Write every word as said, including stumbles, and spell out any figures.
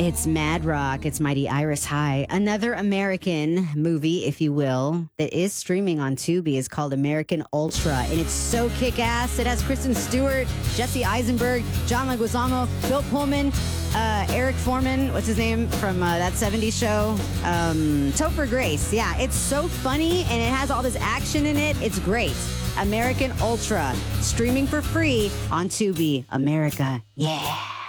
It's Mad Rock. It's Mighty Iris High. Another American movie, if you will, that is streaming on Tubi is called American Ultra. And it's so kick-ass. It has Kristen Stewart, Jesse Eisenberg, John Leguizamo, Bill Pullman, uh, Eric Foreman, what's his name from uh, that seventies show? Um, Topher Grace. Yeah, it's so funny and it has all this action in it. It's great. American Ultra, streaming for free on Tubi. America. Yeah.